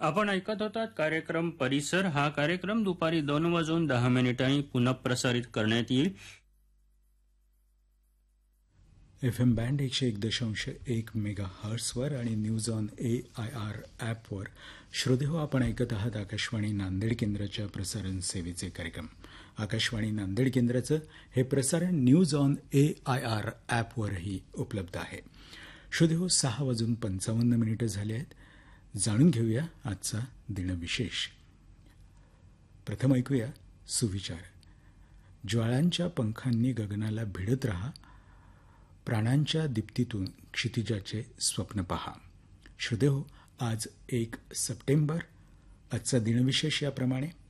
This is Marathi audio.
आपण ऐकत होतात कार्यक्रम परिसर. हा कार्यक्रम दुपारी 2:10 पुनःप्रसारित करण्यात येईल. FM बँड 101.1 मेगा हर्ट्सवर आणि न्यूज ऑन AIR ॲपवर. श्रोतेहो, आपण ऐकत आहात आकाशवाणी नांदेड केंद्राच्या प्रसारण सेवेचे कार्यक्रम. आकाशवाणी नांदेड केंद्राचं हे प्रसारण न्यूज ऑन AIR ॲपवरही उपलब्ध आहे. श्रोतेहो, 6:55 झाले आहेत. जाणून घेऊया आजचा दिनविशेष. प्रथम ऐकूया सुविचार. ज्वाळांच्या पंखांनी गगनाला भिडत रहा, प्राणांच्या दीप्तीतून क्षितिजाचे स्वप्न पहा. श्रोतेहो, आज 1 सप्टेंबर. आजचा दिनविशेष याप्रमाणे.